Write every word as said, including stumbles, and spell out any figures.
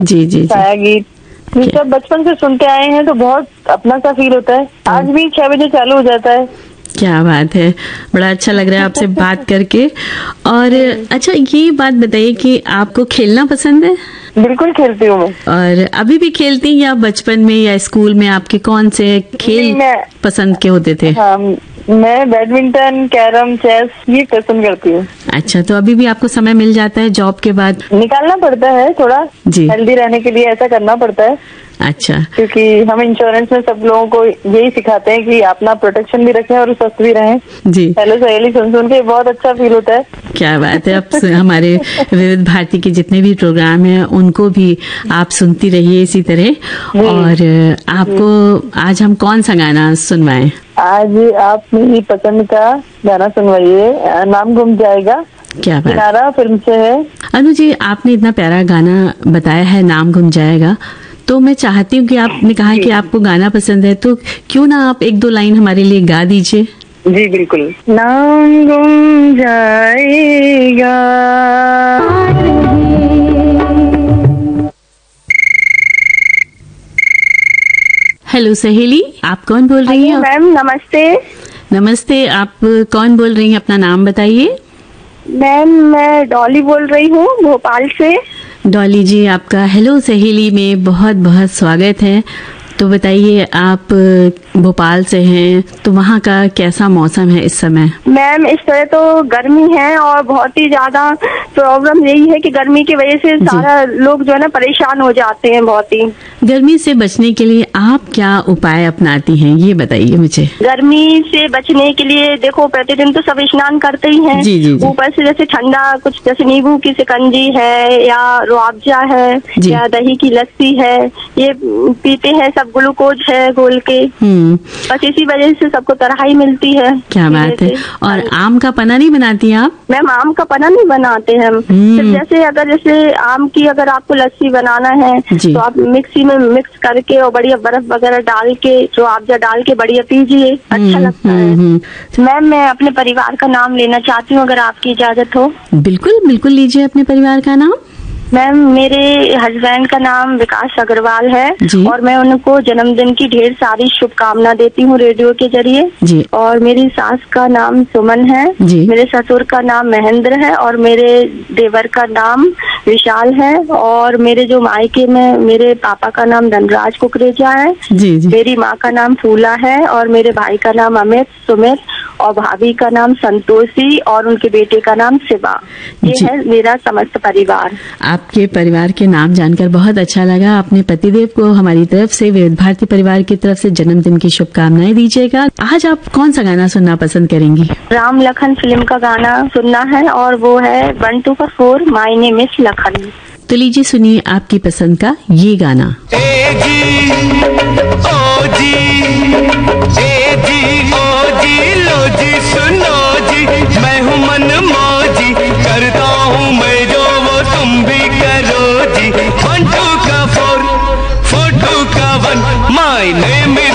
जी जी छाया गीत, ये सब बचपन से सुनते आए हैं तो बहुत अपना सा फील होता है। आज भी छह बजे चालू हो जाता है। क्या बात है, बड़ा अच्छा लग रहा है आपसे बात करके। और अच्छा ये बात बताइए कि आपको खेलना पसंद है? बिल्कुल खेलती हूँ मैं। और अभी भी खेलती हैं या बचपन में या स्कूल में आपके कौन से खेल पसंद के होते थे? हाँ, मैं बैडमिंटन, कैरम, चेस ये पसंद करती हूँ। अच्छा, तो अभी भी आपको समय मिल जाता है जॉब के बाद? निकालना पड़ता है थोड़ा जी, हेल्दी रहने के लिए ऐसा करना पड़ता है। अच्छा, क्योंकि हम इंश्योरेंस में सब लोगों को यही सिखाते हैं कि अपना प्रोटेक्शन भी रखें और स्वस्थ भी रहें। जी, हेलो सहेली सुन सुन के बहुत अच्छा फील होता है। क्या बात है। अब हमारे विविध भारती के जितने भी प्रोग्राम हैं उनको भी आप सुनती रहिए इसी तरह। और आपको आज हम कौन सा गाना सुनवाएं? आज आप मेरी पसंद का गाना सुनवाइए, नाम गुम जाएगा। क्या बात, किनारा फिल्म से है। अनु जी, आपने इतना प्यारा गाना बताया है, नाम गुम जाएगा, तो मैं चाहती हूँ कि आपने कहा कि आपको गाना पसंद है, तो क्यों ना आप एक दो लाइन हमारे लिए गा दीजिए। जी बिल्कुल। नाम गुम जाएगा। हेलो सहेली, आप कौन बोल रही हैं? मैम नमस्ते। नमस्ते, आप कौन बोल रही हैं? अपना नाम बताइए। मैम मैं डॉली बोल रही हूँ भोपाल से। डॉली जी, आपका हेलो सहेली में बहुत बहुत स्वागत है। तो बताइए, आप भोपाल से हैं तो वहाँ का कैसा मौसम है इस समय? मैम इस तरह तो गर्मी है और बहुत ही ज्यादा प्रॉब्लम यही है कि गर्मी की वजह से सारा लोग जो है ना परेशान हो जाते हैं बहुत ही। गर्मी से बचने के लिए आप क्या उपाय अपनाती हैं, ये बताइए मुझे। गर्मी से बचने के लिए देखो, प्रतिदिन तो सब स्नान करते ही हैं। जी जी जी। ऊपर से जैसे ठंडा कुछ, जैसे नींबू की शिकंजी है या रुआवजा है या दही की लस्सी है, ये पीते हैं सब। ग्लूकोज है घोल के, बस इसी वजह से सबको तराई मिलती है। क्या बात है। और आम का पना नहीं बनाती हैं आप? मैम आम का पना नहीं बनाते हम। जैसे अगर जैसे आम की अगर आपको लस्सी बनाना है तो आप मिक्सी में मिक्स करके और बढ़िया बर्फ वगैरह डाल के, जो आपजा डाल के बढ़िया पीजिए, अच्छा लगता है। मैम मैं अपने परिवार का नाम लेना चाहती हूँ, अगर आपकी इजाजत हो। बिल्कुल बिल्कुल, लीजिए अपने परिवार का नाम। मैम मेरे हस्बैंड का नाम विकास अग्रवाल है और मैं उनको जन्मदिन की ढेर सारी शुभकामना देती हूँ रेडियो के जरिए। और मेरी सास का नाम सुमन है, मेरे ससुर का नाम महेंद्र है और मेरे देवर का नाम विशाल है। और मेरे जो मायके में मेरे पापा का नाम धनराज कुकरेजा है, जी, जी। मेरी माँ का नाम फूला है और मेरे भाई का नाम अमित सुमित और भाभी का नाम संतोषी और उनके बेटे का नाम शिवा। ये है मेरा समस्त परिवार। आपके परिवार के नाम जानकर बहुत अच्छा लगा। अपने पतिदेव को हमारी तरफ से, विविध भारती परिवार की तरफ से जन्मदिन की शुभकामनाएं दीजिएगा। आज आप कौन सा गाना सुनना पसंद करेंगी? राम लखन फिल्म का गाना सुनना है और वो है one two four my name is Lakhan. तो लीजिए सुनिए आपकी पसंद का ये गाना। ए जी, ओ जी, ए जी, ओ जी, लो जी।